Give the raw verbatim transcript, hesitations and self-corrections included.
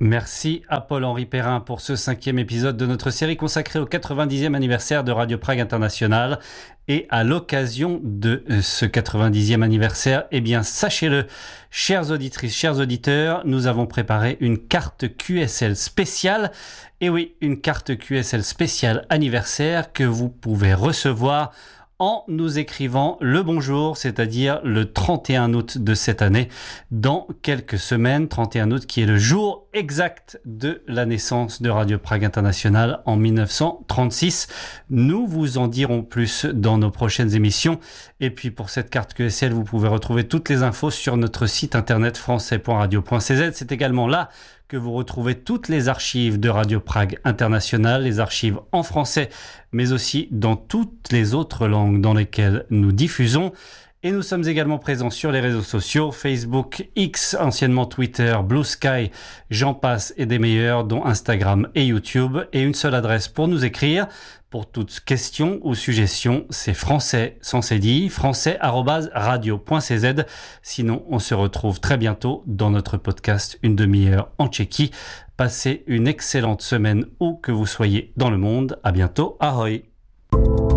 Merci à Paul-Henri Perrin pour ce cinquième épisode de notre série consacrée au quatre-vingt-dixième anniversaire de Radio Prague International. Et à l'occasion de ce quatre-vingt-dixième anniversaire, eh bien, sachez-le, chères auditrices, chers auditeurs, nous avons préparé une carte Q S L spéciale. Et oui, une carte Q S L spéciale anniversaire que vous pouvez recevoir en nous écrivant le bonjour, c'est-à-dire le trente et un août de cette année, dans quelques semaines, trente et un août qui est le jour exact de la naissance de Radio Prague International en dix-neuf cent trente-six. Nous vous en dirons plus dans nos prochaines émissions. Et puis pour cette carte Q S L, vous pouvez retrouver toutes les infos sur notre site internet français point radio point c z. C'est également là que vous retrouvez toutes les archives de Radio Prague International, les archives en français, mais aussi dans toutes les autres langues dans lesquelles nous diffusons. Et nous sommes également présents sur les réseaux sociaux, Facebook, X, anciennement Twitter, Blue Sky, j'en passe et des meilleurs, dont Instagram et YouTube. Et une seule adresse pour nous écrire. Pour toute question ou suggestion, c'est français sans cédille, français arobase radio point c z. Sinon, on se retrouve très bientôt dans notre podcast Une demi-heure en Tchéquie. Passez une excellente semaine où que vous soyez dans le monde. À bientôt. Ahoj!